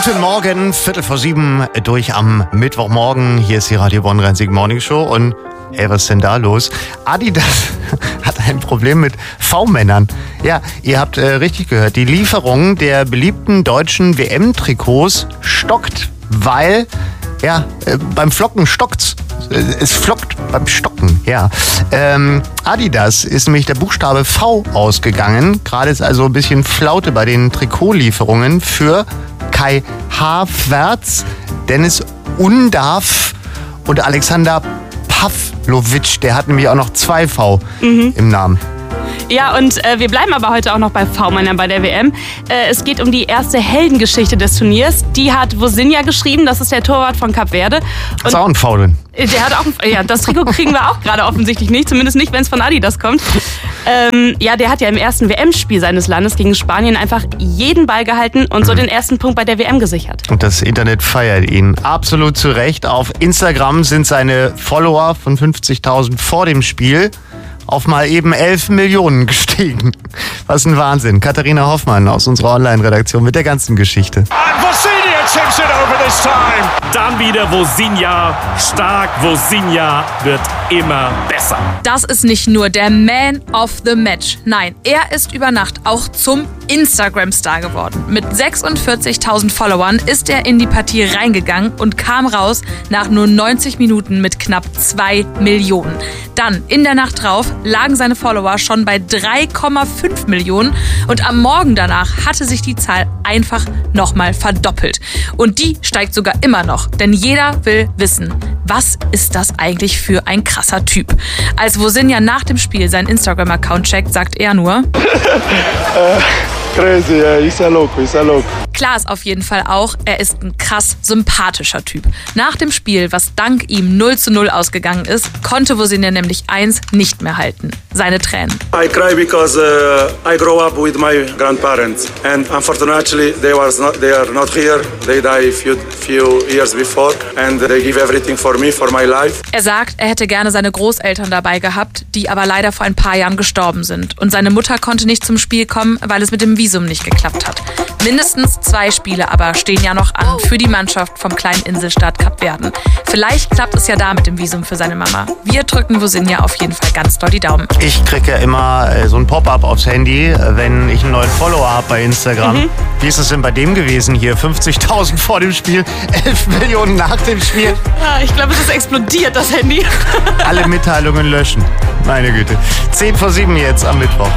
Guten Morgen, 6:15 durch am Mittwochmorgen. Hier ist die Radio Bonn Rhein-Sieg Morning Show und hey, was ist denn da los? Adidas hat ein Problem mit V-Männern. Ja, ihr habt richtig gehört, die Lieferung der beliebten deutschen WM-Trikots stockt, weil, beim Flocken stockt's. Es flockt beim Stocken, ja. Adidas ist nämlich der Buchstabe V ausgegangen. Gerade ist also ein bisschen Flaute bei den Trikotlieferungen für Kai Havertz, Dennis Undav und Alexander Pavlovic. Der hat nämlich auch noch 2 V im Namen. Ja, und wir bleiben aber heute auch noch bei V-Männern bei der WM. Es geht um die erste Heldengeschichte des Turniers. Die hat Vozinha geschrieben, das ist der Torwart von Kap Verde. Ist auch ein V drin. Der hat auch das Trikot kriegen wir auch gerade offensichtlich nicht, zumindest nicht, wenn es von Adidas kommt. Der hat ja im ersten WM-Spiel seines Landes gegen Spanien einfach jeden Ball gehalten und so den ersten Punkt bei der WM gesichert. Und das Internet feiert ihn absolut zu Recht. Auf Instagram sind seine Follower von 50.000 vor dem Spiel auf mal eben 11 Millionen gestiegen. Was ein Wahnsinn. Katharina Hoffmann aus unserer Online-Redaktion mit der ganzen Geschichte. Dann wieder Vozinha. Stark, Vozinha wird immer besser. Das ist nicht nur der Man of the Match. Nein, er ist über Nacht auch zum Instagram-Star geworden. Mit 46.000 Followern ist er in die Partie reingegangen und kam raus nach nur 90 Minuten mit knapp 2 Millionen. Dann, in der Nacht drauf, lagen seine Follower schon bei 3,5 Millionen und am Morgen danach hatte sich die Zahl einfach nochmal verdoppelt. Und die steigt sogar immer noch, denn jeder will wissen, was ist das eigentlich für ein krasser Typ? Als Vozinha nach dem Spiel seinen Instagram-Account checkt, sagt er nur: Crazy, ist ja loco, ist ja loco. Klar ist auf jeden Fall auch, er ist ein krass sympathischer Typ. Nach dem Spiel, was dank ihm 0:0 ausgegangen ist, konnte Vozinha nämlich eins nicht mehr halten: seine Tränen. I cry because I grow up with my grandparents and unfortunately they are not here. They died few years before and they give everything for me, for my life. Er sagt, er hätte gerne seine Großeltern dabei gehabt, die aber leider vor ein paar Jahren gestorben sind. Und seine Mutter konnte nicht zum Spiel kommen, weil es mit dem Visum nicht geklappt hat. Mindestens 2 Spiele aber stehen ja noch an für die Mannschaft vom kleinen Inselstaat Kap Verden. Vielleicht klappt es ja da mit dem Visum für seine Mama. Wir drücken Vozinha auf jeden Fall ganz doll die Daumen. Ich kriege ja immer so ein Pop-up aufs Handy, wenn ich einen neuen Follower habe bei Instagram. Wie ist es denn bei dem gewesen hier? 50.000 vor dem Spiel, 11 Millionen nach dem Spiel. Ja, ich glaube, es ist explodiert, das Handy. Alle Mitteilungen löschen. Meine Güte. 6:10 jetzt am Mittwoch.